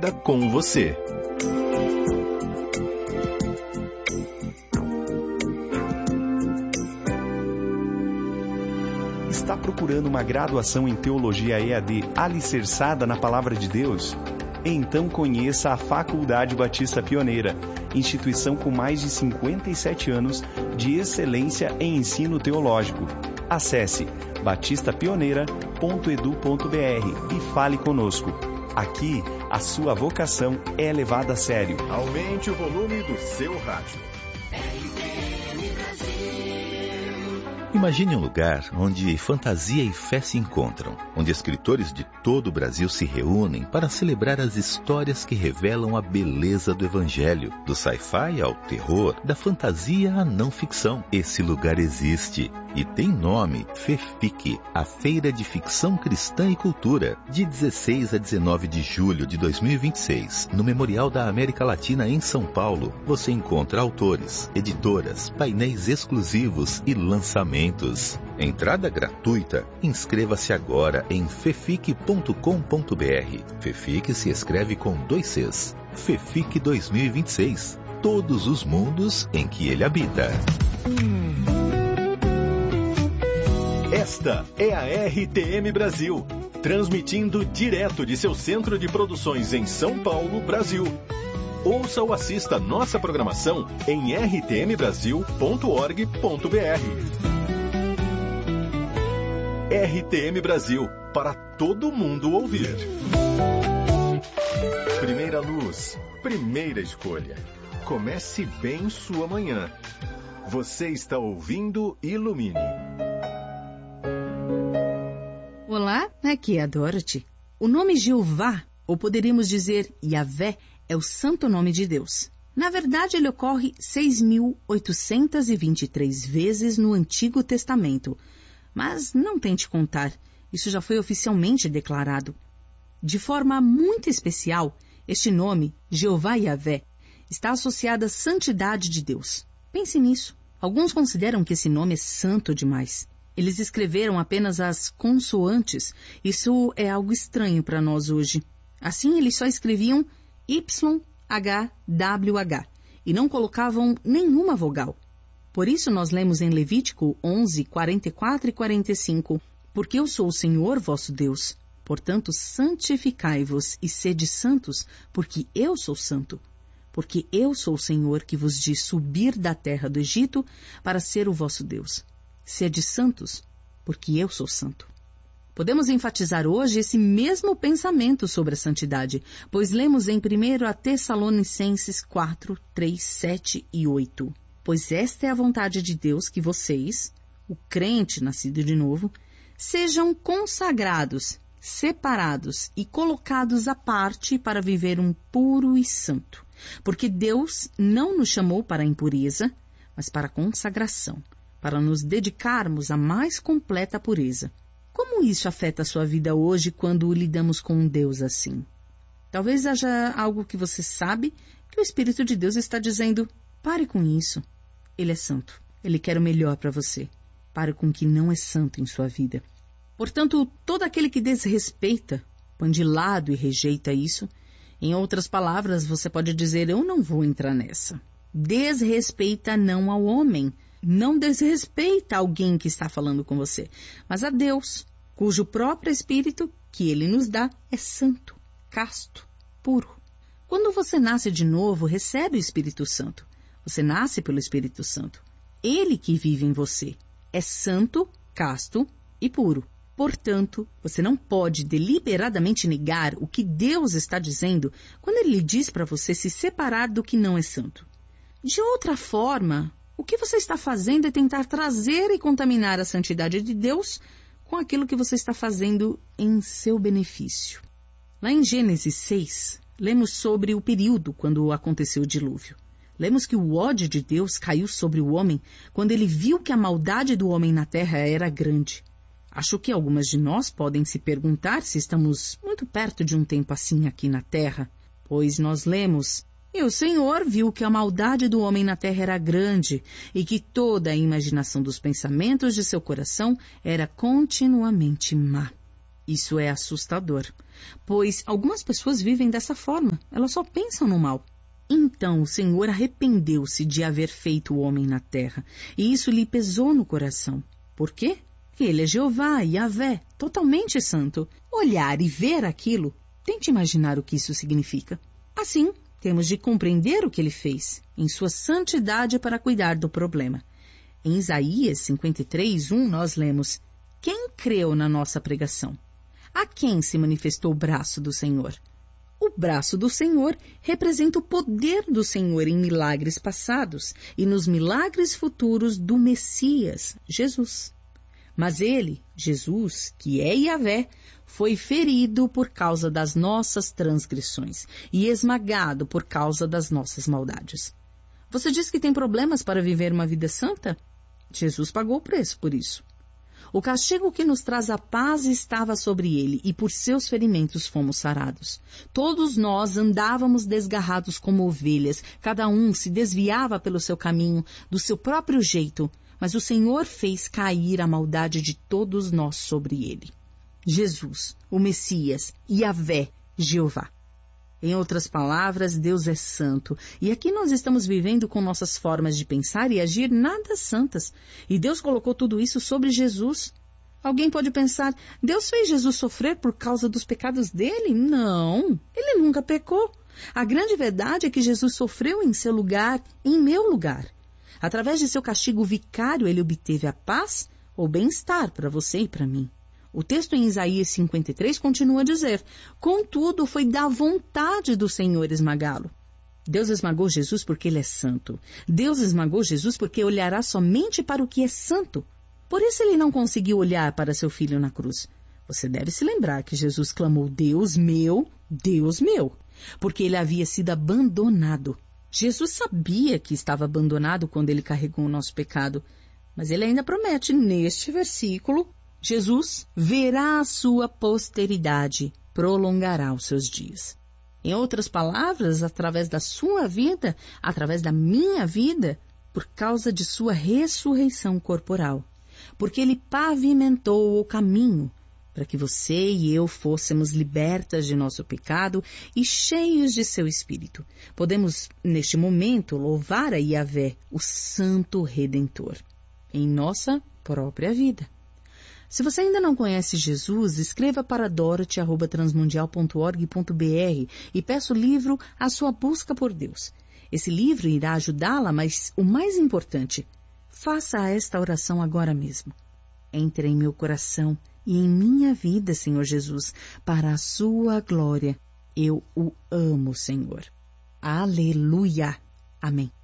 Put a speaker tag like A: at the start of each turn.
A: preocupada com você. Está procurando uma graduação em Teologia EAD alicerçada na Palavra de Deus? Então conheça a Faculdade Batista Pioneira, instituição com mais de 57 anos de excelência em ensino teológico. Acesse batistapioneira.edu.br e fale conosco. Aqui, a sua vocação é levada a sério. Aumente o volume do seu rádio.
B: Imagine um lugar onde fantasia e fé se encontram, onde escritores de todo o Brasil se reúnem para celebrar as histórias que revelam a beleza do Evangelho, do sci-fi ao terror, da fantasia à não ficção. Esse lugar existe e tem nome: FEFIC, a Feira de Ficção Cristã e Cultura, de 16 a 19 de julho de 2026, no Memorial da América Latina em São Paulo. Você encontra autores, editoras, painéis exclusivos e lançamentos. Entrada gratuita. Inscreva-se agora em fefic.com.br. FEFIC se escreve com 2 Cs. FEFIC 2026. Todos os mundos em que ele habita.
A: Esta é a RTM Brasil, transmitindo direto de seu centro de produções em São Paulo, Brasil. Ouça ou assista nossa programação em rtmbrasil.org.br. RTM Brasil, para todo mundo ouvir. Primeira luz, primeira escolha. Comece bem sua manhã. Você está ouvindo Ilumine.
C: Olá, aqui é a Dorothy. O nome Jeová, ou poderíamos dizer Yahvé, é o santo nome de Deus. Na verdade, ele ocorre 6.823 vezes no Antigo Testamento. Mas não tente contar, isso já foi oficialmente declarado. De forma muito especial, este nome, Jeová Yahvé, está associado à santidade de Deus. Pense nisso. Alguns consideram que esse nome é santo demais. Eles escreveram apenas as consoantes. Isso é algo estranho para nós hoje. Assim, eles só escreviam YHWH e não colocavam nenhuma vogal. Por isso nós lemos em Levítico 11, 44 e 45, porque eu sou o Senhor vosso Deus, portanto santificai-vos e sede santos, porque eu sou santo. Porque eu sou o Senhor que vos diz subir da terra do Egito para ser o vosso Deus. Sede santos, porque eu sou santo. Podemos enfatizar hoje esse mesmo pensamento sobre a santidade, pois lemos em 1 Tessalonicenses 4, 3, 7 e 8. Pois esta é a vontade de Deus, que vocês, o crente nascido de novo, sejam consagrados, separados e colocados à parte para viver um puro e santo. Porque Deus não nos chamou para a impureza, mas para a consagração, para nos dedicarmos à mais completa pureza. Como isso afeta a sua vida hoje quando lidamos com um Deus assim? Talvez haja algo que você sabe que o Espírito de Deus está dizendo: pare com isso. Ele é santo. Ele quer o melhor para você. Pare com o que não é santo em sua vida. Portanto, todo aquele que desrespeita, põe de lado e rejeita isso, em outras palavras, você pode dizer: eu não vou entrar nessa. Desrespeita não ao homem. Não desrespeita alguém que está falando com você, mas a Deus, cujo próprio Espírito, que Ele nos dá, é santo, casto, puro. Quando você nasce de novo, recebe o Espírito Santo. Você nasce pelo Espírito Santo. Ele que vive em você é santo, casto e puro. Portanto, você não pode deliberadamente negar o que Deus está dizendo quando Ele lhe diz para você se separar do que não é santo. De outra forma, o que você está fazendo é tentar trazer e contaminar a santidade de Deus com aquilo que você está fazendo em seu benefício. Lá em Gênesis 6, lemos sobre o período quando aconteceu o dilúvio. Lemos que o ódio de Deus caiu sobre o homem quando ele viu que a maldade do homem na terra era grande. Acho que algumas de nós podem se perguntar se estamos muito perto de um tempo assim aqui na terra, pois nós lemos: e o Senhor viu que a maldade do homem na terra era grande e que toda a imaginação dos pensamentos de seu coração era continuamente má. Isso é assustador, pois algumas pessoas vivem dessa forma, elas só pensam no mal. Então o Senhor arrependeu-se de haver feito o homem na terra, e isso lhe pesou no coração. Por quê? Ele é Jeová, Yahvé, totalmente santo. Olhar e ver aquilo, tente imaginar o que isso significa. Assim, temos de compreender o que ele fez, em sua santidade para cuidar do problema. Em Isaías 53:1 nós lemos: quem creu na nossa pregação? A quem se manifestou o braço do Senhor? O braço do Senhor representa o poder do Senhor em milagres passados e nos milagres futuros do Messias, Jesus. Mas ele, Jesus, que é Yahvé, foi ferido por causa das nossas transgressões e esmagado por causa das nossas maldades. Você diz que tem problemas para viver uma vida santa? Jesus pagou o preço por isso. O castigo que nos traz a paz estava sobre ele, e por seus ferimentos fomos sarados. Todos nós andávamos desgarrados como ovelhas, cada um se desviava pelo seu caminho, do seu próprio jeito, mas o Senhor fez cair a maldade de todos nós sobre ele. Jesus, o Messias, Yahvé, Jeová. Em outras palavras, Deus é santo, e aqui nós estamos vivendo com nossas formas de pensar e agir nada santas, e Deus colocou tudo isso sobre Jesus. Alguém pode pensar, Deus fez Jesus sofrer por causa dos pecados dele? Não, ele nunca pecou. A grande verdade é que Jesus sofreu em seu lugar, em meu lugar. Através de seu castigo vicário, ele obteve a paz ou bem-estar para você e para mim. O texto em Isaías 53 continua a dizer: contudo, foi da vontade do Senhor esmagá-lo. Deus esmagou Jesus porque ele é santo. Deus esmagou Jesus porque olhará somente para o que é santo. Por isso ele não conseguiu olhar para seu filho na cruz. Você deve se lembrar que Jesus clamou: Deus meu, porque ele havia sido abandonado. Jesus sabia que estava abandonado quando ele carregou o nosso pecado, mas ele ainda promete neste versículo: Jesus verá a sua posteridade, prolongará os seus dias. Em outras palavras, através da sua vida, através da minha vida, por causa de sua ressurreição corporal. Porque ele pavimentou o caminho para que você e eu fôssemos libertas de nosso pecado e cheios de seu Espírito. Podemos, neste momento, louvar a Yahvé, o Santo Redentor, em nossa própria vida. Se você ainda não conhece Jesus, escreva para dorothy@transmundial.org.br e peça o livro A Sua Busca por Deus. Esse livro irá ajudá-la, mas o mais importante, faça esta oração agora mesmo. Entre em meu coração e em minha vida, Senhor Jesus, para a sua glória. Eu o amo, Senhor. Aleluia. Amém.